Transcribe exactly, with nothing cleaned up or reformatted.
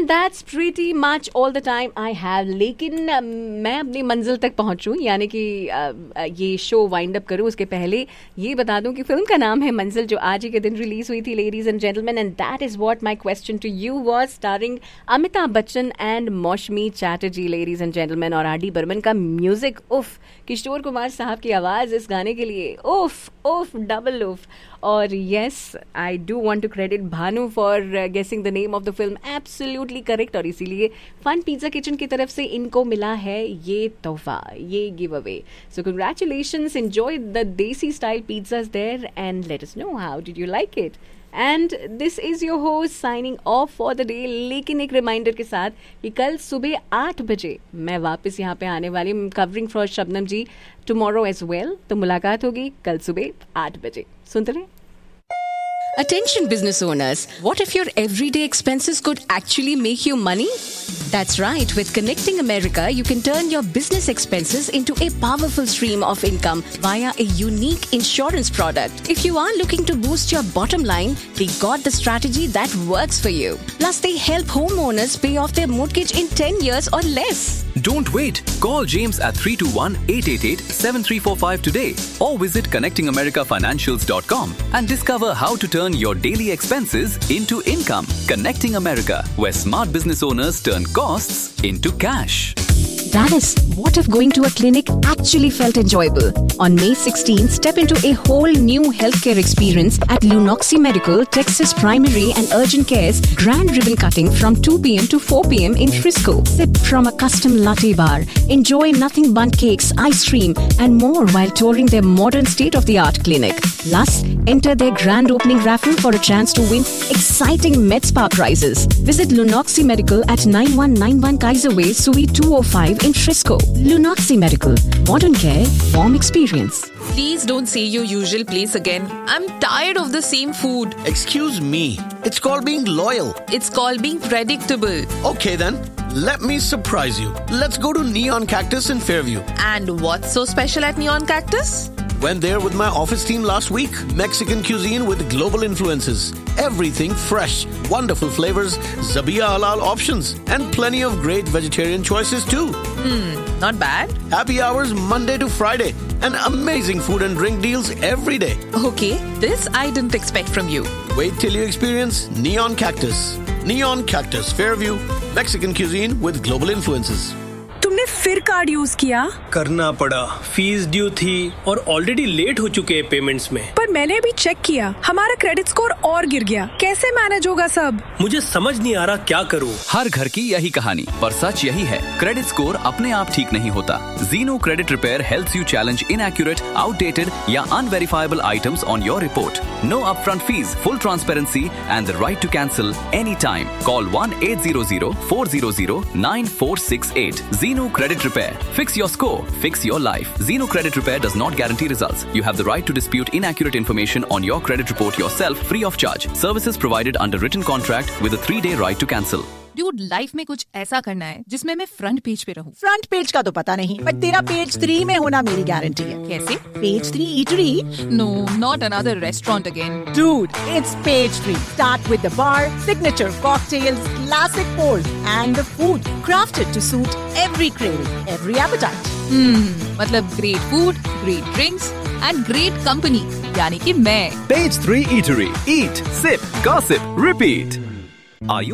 And that's pretty much all the time I have. लेकिन uh, मैं अपनी मंजिल तक पहुंचूं, यानी कि uh, ये शो वाइंड अप करूं, उसके पहले ये बता दूं कि फिल्म का नाम है मंजिल, जो आज ही के दिन रिलीज हुई थी, ladies and gentleman. And that is what my question to you was, starring Amitabh Bachchan and Moushumi Chatterjee, ladies and gentleman. और आर डी बर्मन का म्यूजिक, उफ, किशोर कुमार साहब की आवाज इस गाने के लिए, उफ उफ डबल उफ. और yes, I do want to credit Bhanu for गेसिंग the name of the film. Absolutely correct. और इसीलिए फन पिज्जा किचन की तरफ से इनको मिला है ये तोहफा, ये give away. So congratulations, enjoy the देसी style pizzas there and let us know how did you like it. And this is your host signing off for the day. लेकिन एक रिमाइंडर के साथ कि कल सुबह आठ बजे मैं वापस यहाँ पे आने वाली हूँ, covering for Shabnam ji tomorrow as well. तो मुलाकात होगी कल सुबह आठ बजे. सुनते रहे. Attention business owners, what if your everyday expenses could actually make you money? That's right, with Connecting America, you can turn your business expenses into a powerful stream of income via a unique insurance product. If you are looking to boost your bottom line, they got the strategy that works for you. Plus, they help homeowners pay off their mortgage in ten years or less. Don't wait. Call James at three two one, eight eight eight, seven three four five today or visit connecting america financials dot com and discover how to turn your daily expenses into income. Connecting America, where smart business owners turn costs into cash. Dallas, what if going to a clinic actually felt enjoyable? On May sixteenth, step into a whole new healthcare experience at Lunoxi Medical, Texas Primary and Urgent Care's Grand Ribbon Cutting from two p.m. to four p.m. in Frisco. Sip from a custom latte bar. Enjoy nothing but cakes, ice cream and more while touring their modern state-of-the-art clinic. Plus, enter their grand opening raffle for a chance to win exciting MedSpa prizes. Visit Lunoxi Medical at nine one nine one Kaiser Way, Suite two oh five in Frisco. Lunoxi Medical. Modern care, warm experience. Please don't say your usual place again. I'm tired of the same food. Excuse me. It's called being loyal. It's called being predictable. Okay then. Let me surprise you. Let's go to Neon Cactus in Fairview. And what's so special at Neon Cactus? Went there with my office team last week. Mexican cuisine with global influences. Everything fresh. Wonderful flavors. Zabia halal options. And plenty of great vegetarian choices too. Hmm, not bad. Happy hours Monday to Friday. And amazing food and drink deals every day. Okay, this I didn't expect from you. Wait till you experience Neon Cactus. Neon Cactus, Fairview. Mexican cuisine with global influences. तुमने फिर card use किया? करना पड़ा, fees due थी और already late हो चुके हैं पेमेंट्स में. पर मैंने अभी चेक किया, हमारा क्रेडिट स्कोर और गिर गया. कैसे मैनेज होगा सब? मुझे समझ नहीं आ रहा क्या करूं. हर घर की यही कहानी, पर सच यही है, क्रेडिट स्कोर अपने आप ठीक नहीं होता. Zeno Credit Repair helps you challenge inaccurate, outdated या unverifiable items on your report. No upfront fees, full transparency and the right to cancel anytime. Call one eight hundred, four hundred, nine four six eight. Zeno Credit Repair. Fix your score. Fix your life. Zeno Credit Repair does not guarantee results. You have the right to dispute inaccurate information on your credit report yourself free of charge. Services provided under written contract with a three-day right to cancel. Dude, life में कुछ ऐसा करना है जिसमें मैं front page पे रहूं. Front page का तो पता नहीं, बट तेरा पेज थ्री में होना मेरी गारंटी है. कैसे? Page three eatery. No, not another restaurant again. Dude, it's page three. Start with the bar, signature cocktails, classic pours, and the food crafted to suit every craving, every appetite. Hmm, मतलब great food, great drinks, and great company. यानी कि मैं. Page three Eatery. Eat, sip, gossip, repeat. Are you